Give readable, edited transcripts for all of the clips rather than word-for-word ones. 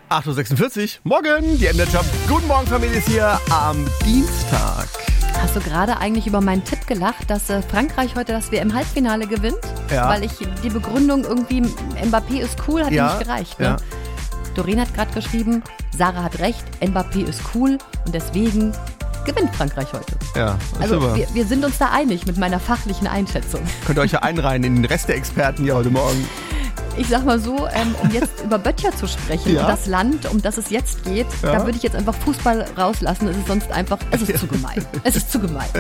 8.46 Uhr, morgen, die MDR Job. Guten Morgen, Familie, ist hier am Dienstag. Hast du gerade eigentlich über meinen Tipp gelacht, dass Frankreich heute das WM-Halbfinale gewinnt? Ja. Weil ich die Begründung irgendwie, Mbappé ist cool, hat Ja, nicht gereicht. Ne? ja. Doreen hat gerade geschrieben, Sarah hat recht, Mbappé ist cool und deswegen gewinnt Frankreich heute. Ja, Also super. wir sind uns da einig mit meiner fachlichen Einschätzung. Könnt ihr euch ja einreihen in den Rest der Experten hier heute Morgen. Ich sag mal so, um jetzt über Böttcher zu sprechen, Ja. und das Land, um das es jetzt geht, Ja. da würde ich jetzt einfach Fußball rauslassen. Es ist sonst einfach, es ist zu gemein. Es ist zu gemein.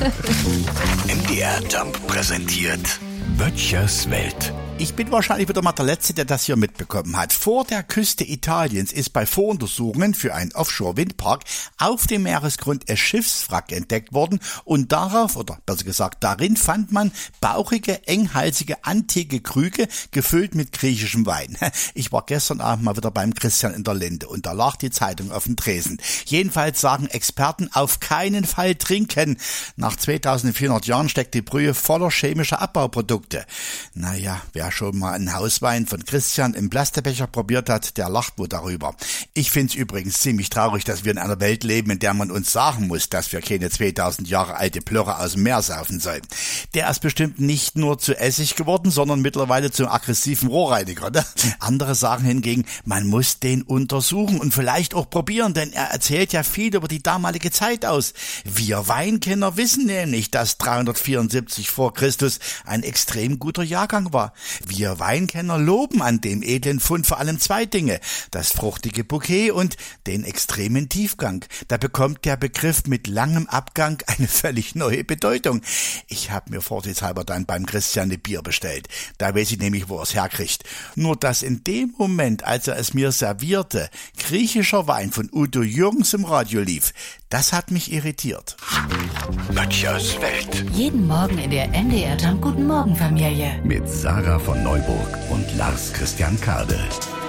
MDR Jump präsentiert Böttchers Welt. Ich bin wahrscheinlich wieder mal der Letzte, der das hier mitbekommen hat. Vor der Küste Italiens ist bei Voruntersuchungen für einen Offshore-Windpark auf dem Meeresgrund ein Schiffswrack entdeckt worden und darauf, oder besser gesagt darin, fand man bauchige, enghalsige, antike Krüge gefüllt mit griechischem Wein. Ich war gestern Abend mal wieder beim Christian in der Linde und da lag die Zeitung auf dem Tresen. Jedenfalls sagen Experten, auf keinen Fall trinken. Nach 2400 Jahren steckt die Brühe voller chemischer Abbauprodukte. Naja, wer schon mal einen Hauswein von Christian im Plastikbecher probiert hat, der lacht wohl darüber. Ich find's übrigens ziemlich traurig, dass wir in einer Welt leben, in der man uns sagen muss, dass wir keine 2000 Jahre alte Plörre aus dem Meer saufen sollen. Der ist bestimmt nicht nur zu Essig geworden, sondern mittlerweile zum aggressiven Rohrreiniger. Ne? Andere sagen hingegen, man muss den untersuchen und vielleicht auch probieren, denn er erzählt ja viel über die damalige Zeit aus. Wir Weinkenner wissen nämlich, dass 374 vor Christus ein extrem guter Jahrgang war. Wir Weinkenner loben an dem edlen Fund vor allem zwei Dinge, das fruchtige Bouquet und den extremen Tiefgang. Da bekommt der Begriff mit langem Abgang eine völlig neue Bedeutung. Ich habe mir vorsichtshalber dann beim Christian ein Bier bestellt. Da weiß ich nämlich, wo er es herkriegt. Nur dass in dem Moment, als er es mir servierte, griechischer Wein von Udo Jürgens im Radio lief, das hat mich irritiert. Böttchers Welt. Jeden Morgen in der MDR Jump Guten Morgen Familie. Mit Sarah von Neuburg und Lars Christian Kade.